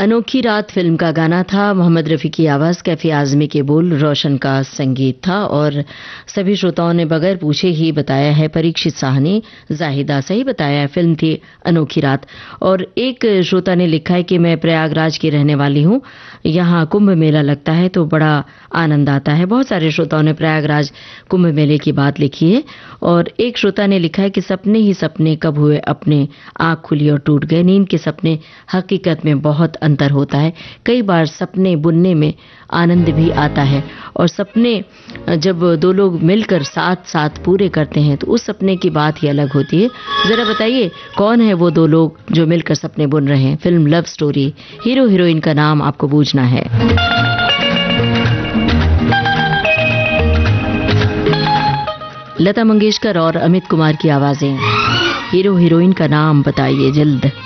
अनोखी रात फिल्म का गाना था। मोहम्मद रफ़ी की आवाज़, कैफी आज़मी के बोल, रोशन का संगीत था और सभी श्रोताओं ने बगैर पूछे ही बताया है। परीक्षित साहनी, जाहिदा सही बताया है, फिल्म थी अनोखी रात। और एक श्रोता ने लिखा है कि मैं प्रयागराज की रहने वाली हूँ, यहाँ कुंभ मेला लगता है तो बड़ा आनंद आता है। बहुत सारे श्रोताओं ने प्रयागराज कुंभ मेले की बात लिखी है। और एक श्रोता ने लिखा है कि सपने ही सपने कब हुए अपने, आँख खुली और टूट गए। नींद के सपने हकीकत में बहुत अंतर होता है। कई बार सपने बुनने में आनंद भी आता है और सपने जब दो लोग मिलकर साथ साथ पूरे करते हैं तो उस सपने की बात ही अलग होती है। जरा बताइए कौन है वो दो लोग जो मिलकर सपने बुन रहे हैं। Film love story, hero heroine का नाम आपको बूझना है। लता मंगेशकर और अमित कुमार की आवाजें। हीरो हीरोइन का नाम बताइए जल्द।